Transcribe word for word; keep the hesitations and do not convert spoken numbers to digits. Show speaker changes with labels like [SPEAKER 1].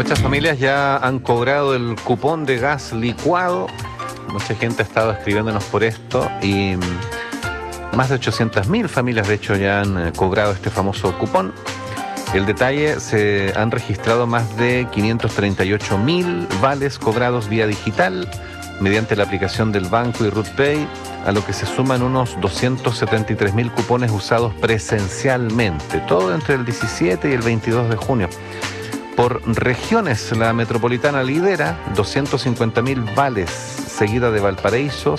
[SPEAKER 1] Muchas familias ya han cobrado el cupón de gas licuado. Mucha gente ha estado escribiéndonos por esto y más de ochocientas mil familias de hecho ya han eh, cobrado este famoso cupón. El detalle, se han registrado más de quinientos treinta y ocho mil vales cobrados vía digital mediante la aplicación del banco y RutPay, a lo que se suman unos doscientos setenta y tres mil cupones usados presencialmente, todo entre el diecisiete y el veintidós de junio. Por regiones, la metropolitana lidera, doscientos cincuenta mil vales, seguida de Valparaíso,